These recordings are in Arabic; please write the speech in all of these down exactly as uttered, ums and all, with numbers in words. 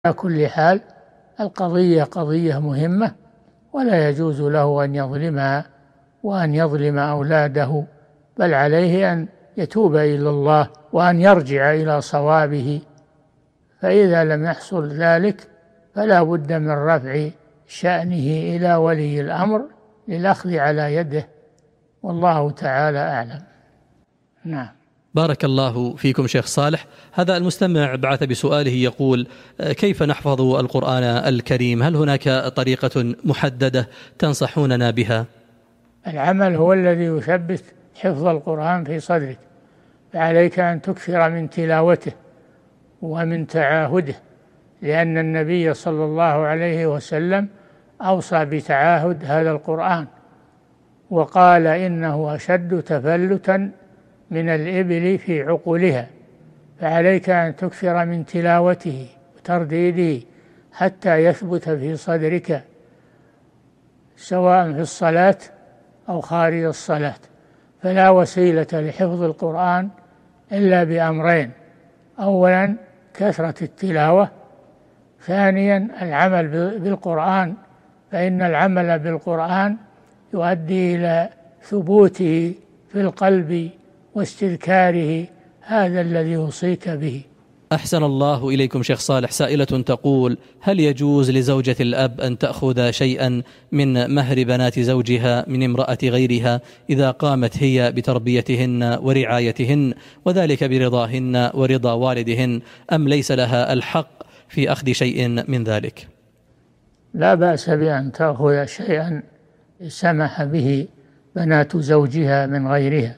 على كل حال القضية قضية مهمة، ولا يجوز له أن يظلمها وأن يظلم أولاده، بل عليه أن يتوب إلى الله وأن يرجع إلى صوابه. فإذا لم يحصل ذلك فلا بد من رفع شأنه إلى ولي الأمر للأخذ على يده، والله تعالى أعلم. نعم. بارك الله فيكم شيخ صالح. هذا المستمع بعث بسؤاله يقول: كيف نحفظ القرآن الكريم؟ هل هناك طريقة محددة تنصحوننا بها؟ العمل هو الذي يثبت حفظ القرآن في صدرك، فعليك أن تكثر من تلاوته ومن تعاهده، لأن النبي صلى الله عليه وسلم أوصى بتعاهد هذا القرآن وقال إنه أشد تفلتا من الإبل في عقولها، فعليك أن تكثر من تلاوته وترديده حتى يثبت في صدرك سواء في الصلاة أو خارج الصلاة. فلا وسيلة لحفظ القرآن إلا بأمرين: أولا كثرة التلاوة، ثانيا العمل بالقرآن، فإن العمل بالقرآن يؤدي إلى ثبوته في القلب واستذكاره، هذا الذي يوصيك به. أحسن الله إليكم شيخ صالح. سائلة تقول: هل يجوز لزوجة الأب أن تأخذ شيئا من مهر بنات زوجها من امرأة غيرها إذا قامت هي بتربيتهن ورعايتهن، وذلك برضاهن ورضا والدهن، أم ليس لها الحق في أخذ شيء من ذلك؟ لا بأس بأن تأخذ شيئا سمح به بنات زوجها من غيرها،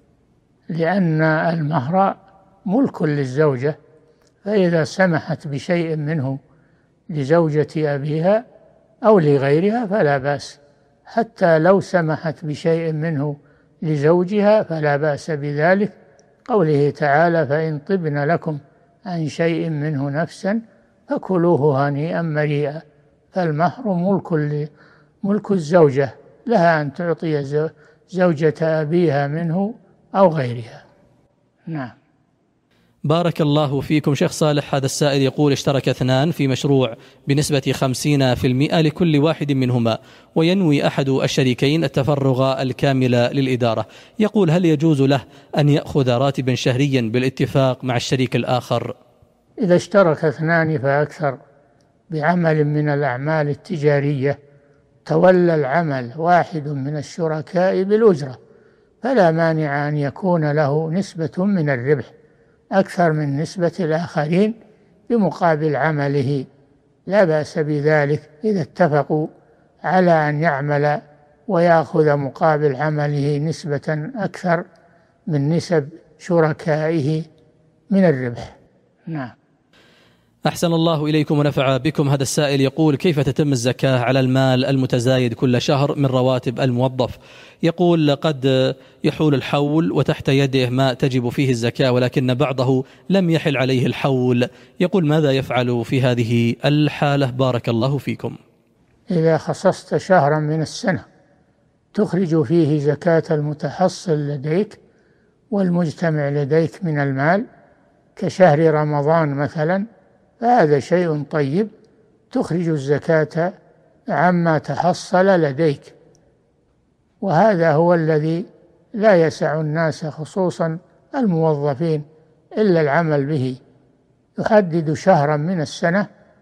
لأن المهر ملك للزوجة، فإذا سمحت بشيء منه لزوجة أبيها أو لغيرها فلا بأس، حتى لو سمحت بشيء منه لزوجها فلا بأس بذلك، قوله تعالى: فإن طبن لكم عن شيء منه نفسا فكلوه هنيئا مريئا. فالمهر ملك ملك الزوجة، لها أن تعطي زوجة أبيها منه أو غيرها. نعم. بارك الله فيكم شيخ صالح. هذا السائل يقول: اشترك اثنان في مشروع بنسبة خمسين في المئة لكل واحد منهما، وينوي أحد الشريكين التفرغ الكامل للإدارة. يقول: هل يجوز له أن يأخذ راتبا شهريا بالاتفاق مع الشريك الآخر؟ إذا اشترك اثنان فأكثر بعمل من الأعمال التجارية تولى العمل واحد من الشركاء بالأجرة، فلا مانع أن يكون له نسبة من الربح أكثر من نسبة الآخرين بمقابل عمله، لا بأس بذلك إذا اتفقوا على أن يعمل ويأخذ مقابل عمله نسبة أكثر من نسب شركائه من الربح. نعم. أحسن الله إليكم ونفع بكم. هذا السائل يقول: كيف تتم الزكاة على المال المتزايد كل شهر من رواتب الموظف؟ يقول: قد يحول الحول وتحت يده ما تجب فيه الزكاة، ولكن بعضه لم يحل عليه الحول. يقول: ماذا يفعل في هذه الحالة؟ بارك الله فيكم. إذا خصصت شهرا من السنة تخرج فيه زكاة المتحصل لديك والمجتمع لديك من المال كشهر رمضان مثلا، فهذا شيء طيب، تخرج الزكاة عما تحصل لديك، وهذا هو الذي لا يسع الناس خصوصا الموظفين إلا العمل به. يحدد شهرا من السنة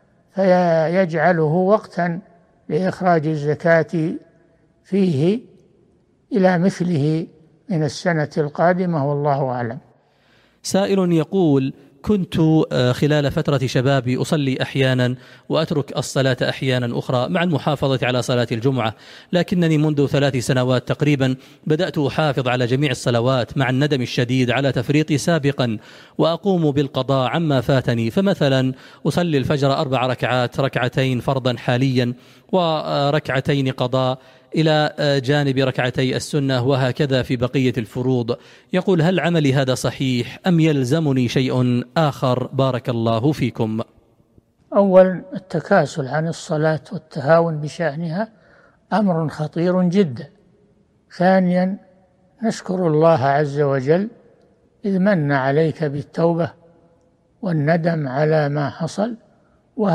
فيجعله وقتا لإخراج الزكاة فيه إلى مثله من السنة القادمة، والله أعلم. سائل يقول: كنت خلال فترة شبابي أصلي أحيانا وأترك الصلاة أحيانا أخرى مع المحافظة على صلاة الجمعة، لكنني منذ ثلاث سنوات تقريبا بدأت أحافظ على جميع الصلوات مع الندم الشديد على تفريطي سابقا، وأقوم بالقضاء عما فاتني. فمثلا أصلي الفجر أربع ركعات، ركعتين فرضا حاليا وركعتين قضاء، إلى جانب ركعتي السنة، وهكذا في بقية الفروض. يقول: هل عملي هذا صحيح أم يلزمني شيء آخر؟ بارك الله فيكم. أولا، التكاسل عن الصلاة والتهاون بشأنها أمر خطير جدا. ثانيا، نشكر الله عز وجل إذ من عليك بالتوبة والندم على ما حصل،